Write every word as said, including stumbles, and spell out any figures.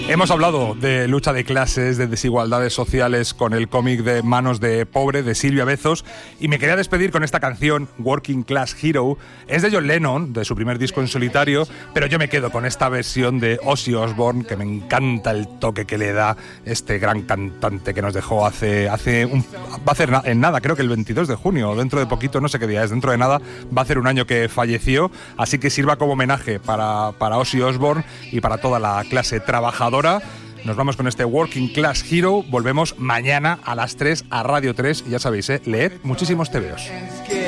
Hemos hablado de lucha de clases, de desigualdades sociales con el cómic de Manos de Pobre de Silvia Bezos, y me quería despedir con esta canción, Working Class Hero. Es de John Lennon, de su primer disco en solitario, pero yo me quedo con esta versión de Ozzy Osbourne, que me encanta el toque que le da este gran cantante que nos dejó hace, hace un, va a hacer na, en nada, creo que el veintidós de junio, dentro de poquito, no sé qué día es, dentro de nada va a hacer un año que falleció, así que sirva como homenaje para, para Ozzy Osbourne y para toda la clase trabajadora. Nos vamos con este Working Class Hero. Volvemos mañana a las tres a Radio tres. Y ya sabéis, ¿eh? Leed muchísimos tebeos.